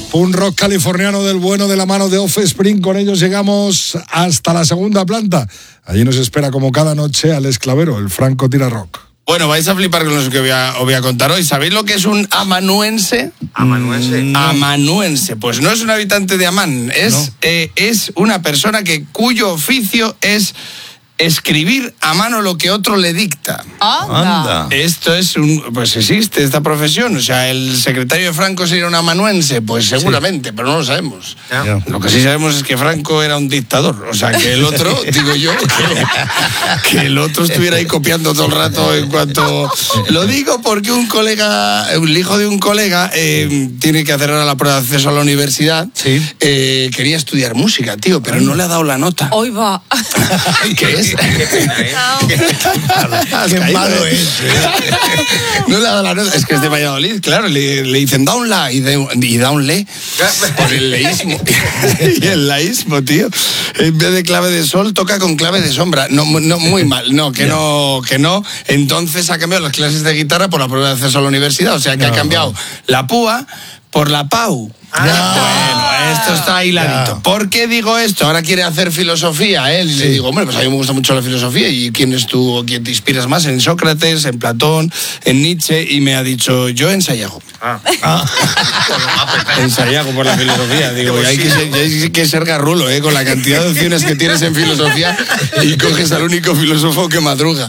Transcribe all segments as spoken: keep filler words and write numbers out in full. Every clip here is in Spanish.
Punk rock californiano del bueno de la mano de Offspring. Con ellos llegamos hasta la segunda planta. Allí nos espera como cada noche Alex Clavero, el Franco Tira Rock. Bueno, vais a flipar con lo que voy a, os voy a contar hoy. ¿Sabéis lo que es un amanuense? ¿Amanuense? Mm, amanuense. Pues no es un habitante de Amán. Es, no. eh, es una persona que, cuyo oficio es escribir a mano lo que otro le dicta. Anda. Esto es un... Pues existe esta profesión. O sea, ¿el secretario de Franco sería un amanuense? Pues seguramente, sí. Pero no lo sabemos. Ya. Lo que sí sabemos es que Franco era un dictador. O sea, que el otro, digo yo, que, que el otro estuviera ahí copiando todo el rato en cuanto... Lo digo porque un colega, el hijo de un colega, eh, tiene que hacer ahora la prueba de acceso a la universidad. Sí. Eh, quería estudiar música, tío, pero no le ha dado la nota. Hoy va. ¿Qué es? Qué pena, ¿eh? Qué, Qué malo es. ¿eh? No le ha dado la nota. Es que es de Valladolid, claro. Le, le dicen da un la y, de, y da un le por el leísmo. Y el laísmo, tío. En vez de clave de sol, toca con clave de sombra. No, no muy mal. No, que no, que no. Entonces ha cambiado las clases de guitarra por la prueba de acceso a la universidad. O sea que no, ha cambiado no. la púa por la pau. Ah, bueno, esto está hiladito. Ya. ¿Por qué digo esto? Ahora quiere hacer filosofía, ¿eh? Y sí. Le digo, hombre, pues a mí me gusta mucho la filosofía. ¿Y quién es tú, quién te inspiras más? En Sócrates, en Platón, en Nietzsche. Y me ha dicho, yo en Sayago. Ah. ah. En Sayago por la filosofía. Digo, y hay, que ser, hay que ser garrulo, ¿eh? Con la cantidad de opciones que tienes en filosofía y coges al único filósofo que madruga.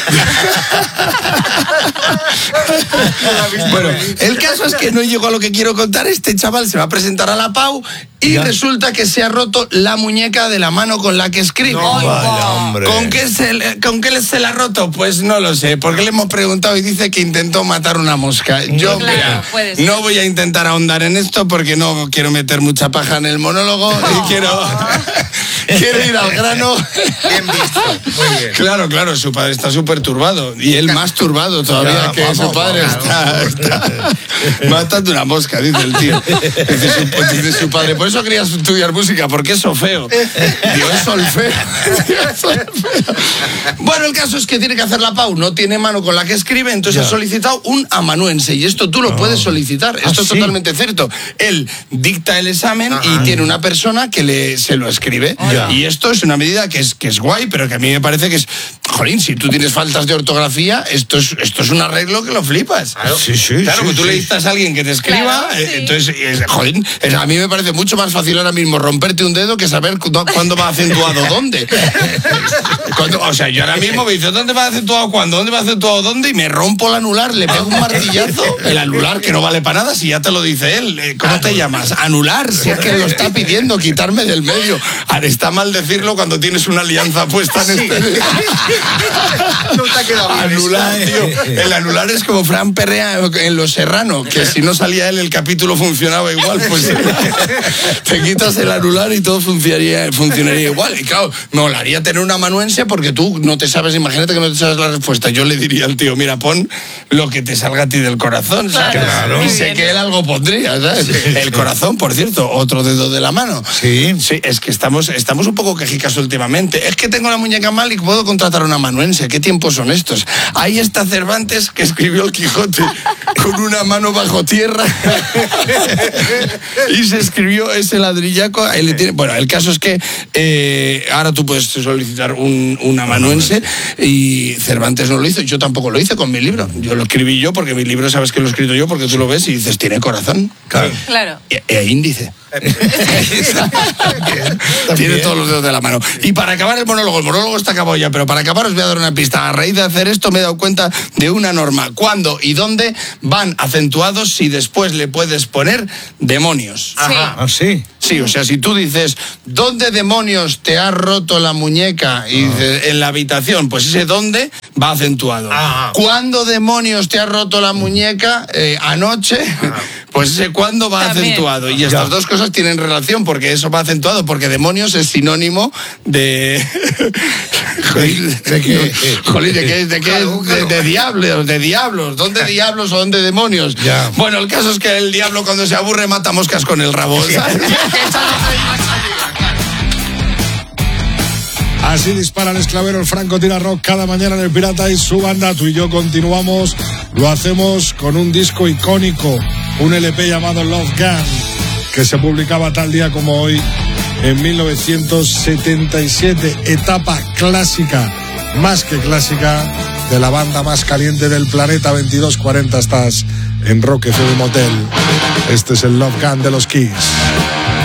Bueno, el caso es que no llego a lo que quiero contar. Este chaval se va a presentar a la Pau y ya. Resulta que se ha roto la muñeca de la mano con la que escribe. No, vaya, hombre. ¿Con qué, se, ¿Con qué se la ha roto? Pues no lo sé, porque le hemos preguntado y dice que intentó matar una mosca. Yo claro, mira, no voy a intentar ahondar en esto porque no quiero meter mucha paja en el monólogo no. y quiero, quiero ir al grano. Bien visto. Muy bien. Claro, claro, su padre está súper turbado y él más turbado todavía ya, que vamos, su padre claro. está, está matando una mosca, dice el tío. Dice su, dice su padre, por eso querías estudiar música, porque es solfeo. Digo, es solfeo. Bueno, el caso es que tiene que hacer la Pau, no tiene mano con la que escribe, entonces ya. ha solicitado un amanuense, y esto tú lo no. puedes solicitar, esto ¿Ah, es sí? totalmente cierto. Él dicta el examen Ajá. y tiene una persona que le, se lo escribe, ya. y esto es una medida que es, que es guay, pero que a mí me parece que es, jolín, si tú tienes faltas de ortografía, esto es, esto es un arreglo que lo flipas. Claro, sí, sí, claro sí, que tú sí. le dictas a alguien que te escriba, claro, sí. entonces, es, jolín, es, a mí me parece mucho más fácil ahora mismo romperte un dedo que saber cuándo va acentuado dónde. Cuando, o sea, yo ahora mismo me dice, ¿dónde va acentuado cuándo? ¿Dónde va acentuado dónde? Y me rompo el anular, le pego un martillazo. El anular que no vale para nada, si ya te lo dice él. ¿Cómo te llamas? Anular, si es que lo está pidiendo, quitarme del medio. Ahora está mal decirlo cuando tienes una alianza puesta en este dedo. No te ha quedado bien. Anular, tío. El anular es como Fran Perrea en Los Serrano, que si no salía él el capítulo funcionaba igual, pues te quitas el anular y todo funcionaría, funcionaría igual. Y claro, me molaría tener un amanuense porque tú no te sabes, imagínate que no te sabes la respuesta. Yo le diría al tío, mira, pon lo que te salga a ti del corazón, ¿sabes? Claro. Y sé que él algo pondría, ¿sabes? Sí. El corazón, por cierto, otro dedo de la mano. Sí. Sí, es que estamos, estamos un poco quejicas últimamente. Es que tengo la muñeca mal y puedo contratar a un amanuense. ¿Qué tiempos son estos? Ahí está Cervantes, que escribió el Quijote con una mano bajo tierra y se escribió ese ladrillaco. Ahí le tiene... Bueno, el caso es que eh, ahora tú puedes solicitar un, un amanuense y Cervantes no lo hizo. Yo tampoco lo hice con mi libro. Yo lo escribí yo porque mi libro sabes que lo he escrito yo porque tú lo ves y dices, tiene corazón. Claro. Claro. E, e índice. Tiene todos los dedos de la mano. Y para acabar el monólogo, el monólogo está acabado ya, pero para acabar os voy a dar una pista. A raíz de hacer esto me he dado cuenta de una norma. ¿Cuándo y dónde van acentuados si después le puedes poner demonios? Ajá. ¿Ah, sí? Sí, o sea, si tú dices, ¿dónde demonios te has roto la muñeca? Y dices, en la habitación, pues ese dónde va acentuado. Ajá. ¿Cuándo demonios te has roto la muñeca? Eh, anoche. Ajá. Pues ese cuándo va También. acentuado. Y estas ya. dos cosas tienen relación, porque eso va acentuado, porque demonios es sinónimo de... Jolín, ¿de qué? Jolín, ¿de qué? ¿De qué? De, de diablos, de diablos. ¿Dónde diablos o dónde demonios? Ya. Bueno, el caso es que el diablo cuando se aburre mata moscas con el rabo, ¿sabes? Así dispara el esclavero, el Franco Tira Rock cada mañana en El Pirata y su banda. Tú y yo continuamos, lo hacemos con un disco icónico, un L P llamado Love Gun. que se publicaba tal día como hoy en mil novecientos setenta y siete, etapa clásica, más que clásica, de la banda más caliente del planeta. Veintidós cuarenta estás en Rock F M Motel. Este es el Love Gun de los Kiss.